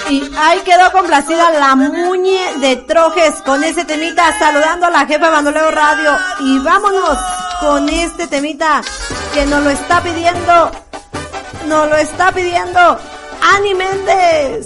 Y ahí quedó complacida la Muñe de Trojes con ese temita, saludando a la jefa de Bandolero Radio. Y vámonos con este temita que nos lo está pidiendo Ani Méndez.